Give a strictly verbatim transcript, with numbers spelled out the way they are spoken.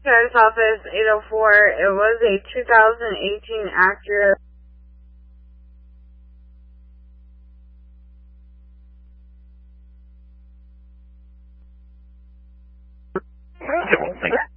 Sheriff's Office eight oh four. It was a two thousand eighteen Acura. Thank you.